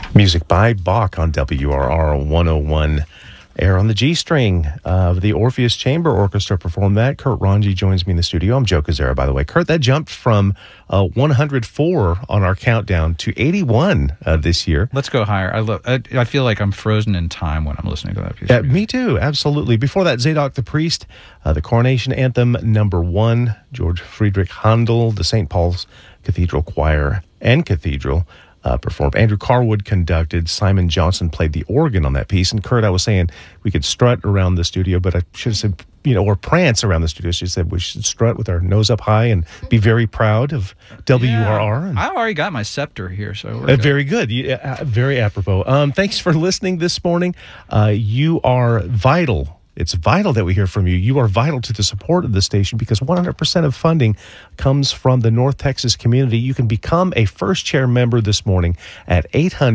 Music by Bach on WRR 101. Air on the G string of the Orpheus Chamber Orchestra performed that. Kurt Ranji joins me in the studio. I'm Joe Cazzera, by the way. Kurt, that jumped from 104 on our countdown to 81 this year. Let's go higher. I feel like I'm frozen in time when I'm listening to that piece. Me too, absolutely. Before that, Zadok the Priest, the Coronation Anthem #1, George Friedrich Handel, the St. Paul's Cathedral Choir and Cathedral performed. Andrew Carwood conducted. Simon Johnson played the organ on that piece. And Kurt, I was saying we could strut around the studio, but I should have said, or prance around the studio. She said we should strut with our nose up high and be very proud of WRR. Yeah, I already got my scepter here, so we're very good. Very apropos. Thanks for listening this morning. You are vital. It's vital that we hear from you. You are vital to the support of the station because 100% of funding comes from the North Texas community. You can become a first chair member this morning at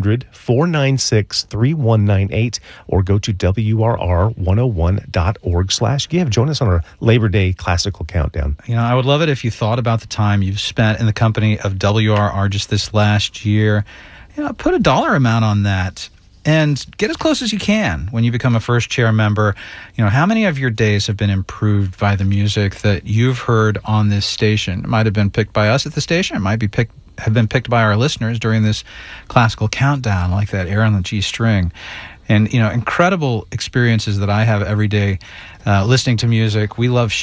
800-496-3198 or go to WRR101.org/give. Join us on our Labor Day Classical Countdown. I would love it if you thought about the time you've spent in the company of WRR just this last year. Put a dollar amount on that. And get as close as you can when you become a first chair member. How many of your days have been improved by the music that you've heard on this station? It might have been picked by us at the station. It might have been picked by our listeners during this classical countdown, like that Air on the G string. And, incredible experiences that I have every day listening to music. We love